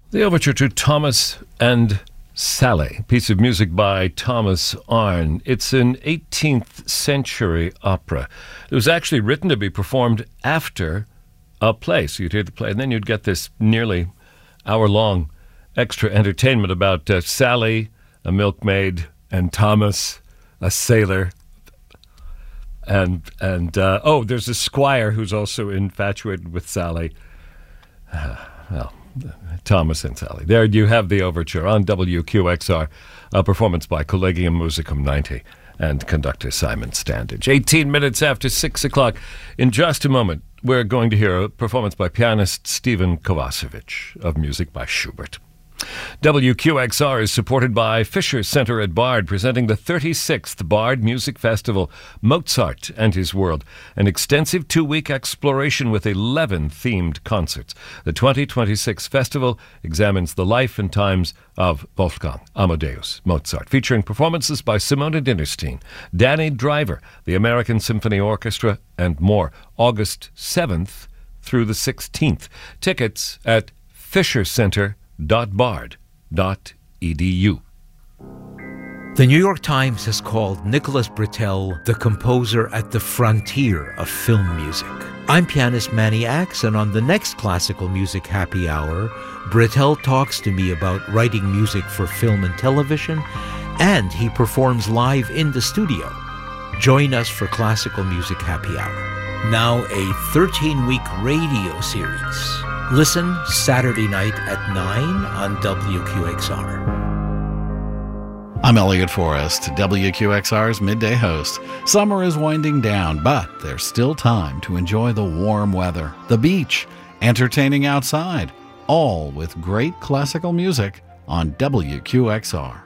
The overture to Thomas and Sally, piece of music by Thomas Arne. It's an 18th century opera. It was actually written to be performed after a play. So you'd hear the play, and then you'd get this nearly hour-long extra entertainment about Sally, a milkmaid, and Thomas, a sailor. And there's a squire who's also infatuated with Sally. Thomas and Sally. There you have the overture on WQXR, a performance by Collegium Musicum 90 and conductor Simon Standage. 18 minutes after 6 o'clock. In just a moment, we're going to hear a performance by pianist Stephen Kovacevic of music by Schubert. WQXR is supported by Fisher Center at Bard, presenting the 36th Bard Music Festival, Mozart and His World, an extensive 2-week exploration with 11 themed concerts. The 2026 festival examines the life and times of Wolfgang Amadeus Mozart, featuring performances by Simona Dinnerstein, Danny Driver, the American Symphony Orchestra, and more. August 7th through the 16th. Tickets at fishercenter.bard.edu. The New York Times has called Nicholas Britell the composer at the frontier of film music. I'm pianist Manny Axe, and on the next Classical Music Happy Hour, Britell talks to me about writing music for film and television, and he performs live in the studio. Join us for Classical Music Happy Hour. Now a 13-week radio series. Listen Saturday night at 9 on WQXR. I'm Elliot Forrest, WQXR's midday host. Summer is winding down, but there's still time to enjoy the warm weather, the beach, entertaining outside, all with great classical music on WQXR.